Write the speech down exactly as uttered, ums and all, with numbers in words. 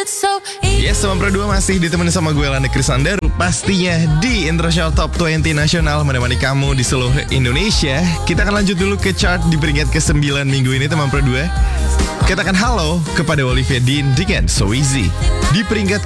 Yes, teman Pro dua masih ditemani sama gue Lana Krisander. Pastinya di Indonesia Top dua puluh Nasional menemani kamu di seluruh Indonesia. Kita akan lanjut dulu ke chart di peringkat kesembilan minggu ini, teman Pro dua. Katakan halo kepada Olivia Dean dengan So Easy. Di peringkat